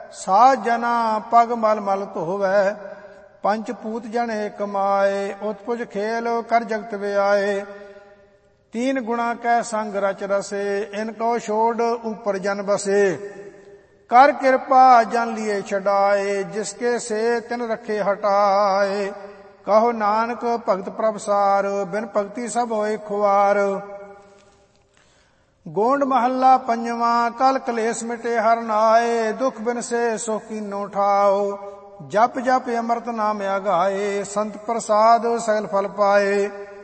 ਸਾਧ ਜਨਾ ਪਗ ਮਲ ਮਲ ਧੋਵੈ। ਪੰਚ ਪੂਤ ਜਨ ਏਕ ਮਾਏ, ਉਤਪੁਜ ਖੇਲ ਕਰ ਜਗਤ ਵਿਆਏ। तीन गुणा कै संग रच रसे, इनको छोड़ ऊपर जन बसे। कर कृपा जन लिए छड़ाए, जिसके से तिन रखे हटाए। कहो नानक भगत प्रभसार, बिन भगति सब होए खुआर। गोंड महला पंजवा, कल कलेस मिटे हर नाए। दुख बिन से सुख कीनो ठाओ, जप जप अमृत नाम अगाए। संत प्रसाद सगल फल पाए।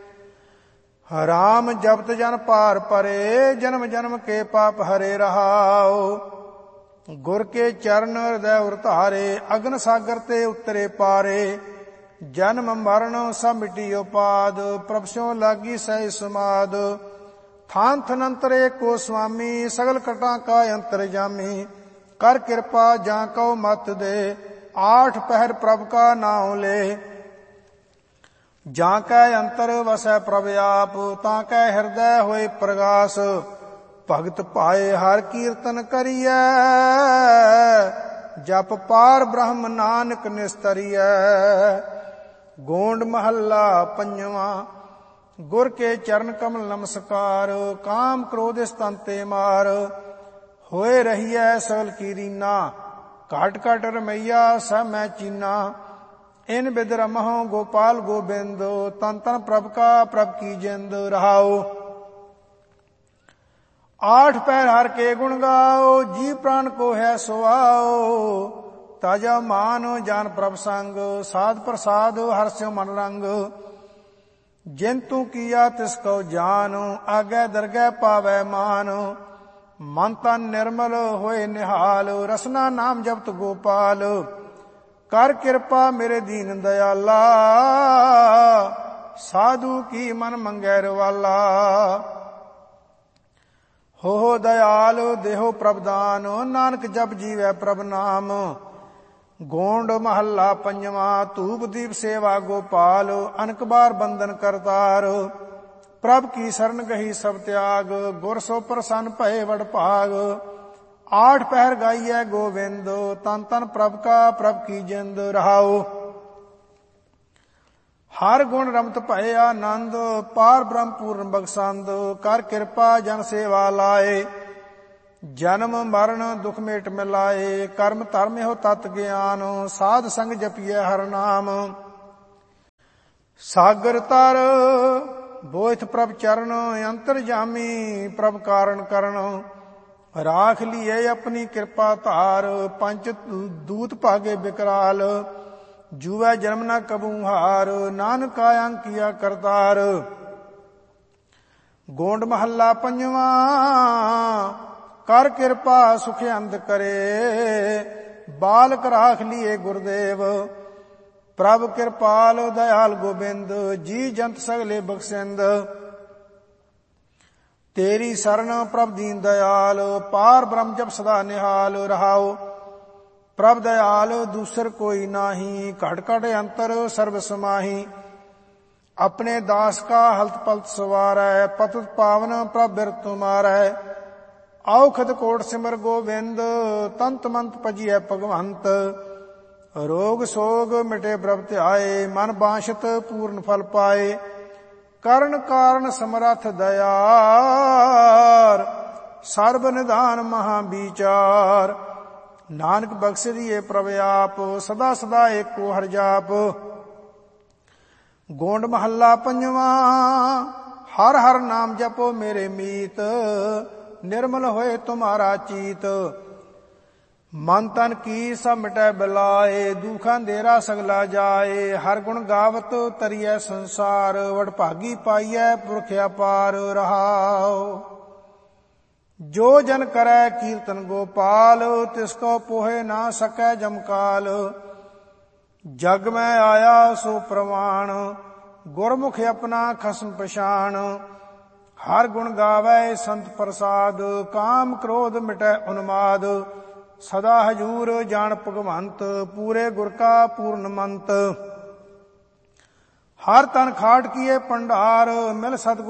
राम जपत जन पार परे, जन्म जन्म के पाप हरे रहाओ। गुर के चरण हृदय उरतारे, अग्न सागर ते उतरे पारे। जन्म मरण सब मिटी उपाद, प्रभ स्यों लागी सही समाद। थान थनंतरे को स्वामी, सगल कटा का अंतर जामी। कर कृपा जा कौ मत दे, आठ पहर प्रभ का नाम ले। ਜਾਂ ਕੈ ਅੰਤਰ ਵਸੈ ਪ੍ਰਭ ਆਪ, ਤਾਂ ਕੈ ਹਿਰਦੈ ਹੋਏ ਪ੍ਰਗਾਸ। ਭਗਤ ਭਾਏ ਹਰ ਕੀਰਤਨ ਕਰੀਐ, ਜਪ ਪਾਰ ਬ੍ਰਹਮ ਨਾਨਕ ਨਿਸਤਰੀਐ। ਗੋਂਡ ਮਹੱਲਾ ਪੰਜਵਾ। ਗੁਰ ਕੇ ਚਰਨ ਕਮਲ ਨਮਸਕਾਰ, ਕਾਮ ਕ੍ਰੋਧ ਇਸ ਤਨ ਤੇ ਮਾਰ। ਹੋਏ ਰਹੀਐ ਸਗਲ ਕੀ ਰੀਨਾ, ਘਟ ਘਟ ਰਮਈਆ ਸਭ ਮੈਂ ਚੀਨਾ। इन बिद रमहो गोपाल गोबिंद, तन तन प्रभ का प्रभ की जिंद रहाओ। आठ पैर हर के गुण गाओ, जी प्राण को है सुआओ। ताजा मान जान प्रभ संग, साध प्रसाद हर स्यो मन रंग। जिन तू किया तिसको जान, आगे दरगह पावै मान। मन तन निर्मल होए निहाल, रसना नाम जपत गोपाल। कर कृपा मेरे दीन दयाला, साधु की मन मंगैर वाला। हो दयाल देहो प्रभदान, नानक जप जीवै प्रभ नाम। गोंड महला पंजवा। धूप दीप सेवा गोपाल, अनक बार बंदन करतार। प्रभ की शरण गही सब त्याग, गुर सो प्रसन्न भये वड भाग। आठ पहर गाइए गोविंद, तन तन प्रभ का प्रभ की जिंद रहाओ। हर गुण रमत भये आनंद, पार ब्रह्म पूर्ण बख्शंद। कर कृपा जन सेवा लाए, जन्म मरण दुख मेट मिलाए। कर्म धर्म हो तत् ज्ञान, साध संग जपिए हर नाम। सागर तर बोथ प्रभ चरण, अंतर जामी प्रभ कारण करण। राख लिए अपनी कृपा धार, पंच दूत भागे विकराल। जुवै जन्म न कबू हार, नानक कायं किया करतार। गोंड महला पंजवा। कर कृपा सुख अंध करे, बालक राख लिए गुरुदेव। प्रभ कृपाल दयाल गोबिंद, जी जंत सगले बख्शिंद। तेरी शरण प्रभ दीन दयाल, पार ब्रह्म जप सदा निहाल रहाओ। प्रभ दयाल दूसर कोई नाही, घट घट अंतर सर्व समाही। अपने दास का हलत पलत सवारै, पतित पावन प्रभ बिरत तुमारै। औखद कोट सिमर गोविंद, तंत मंत भजिए भगवंत। रोग सोग मिटे प्रभ ध्याए, मन बांछत पूर्ण फल पाए। करण कारण समरथ दयार, सर्व निधान महाविचार। नानक बख्श दिए प्रभ आप, सदा सदा एको हर जाप। गोंड महला पंजवा। हर हर नाम जपो मेरे मीत, निर्मल होए तुम्हारा चीत। मन तन की सब मिटै बिलाए, दुख अंधेरा सगला जाए। हर गुण गावत तरिए संसार, वडभागी पाइए पुरख अपार रहाओ। जो जन करै कीर्तन गोपाल, तिसको पोहे ना सकै जमकाल। जग में आया सो प्रमाण, गुरमुख अपना खसम पछाण। हर गुण गावै संत प्रसाद, काम क्रोध मिटै उन्माद। सदा हजूर जान भगवंत, पूरे गुर का पूर्ण मंत। हर तन खाट किए पंडार, मिल सतगुर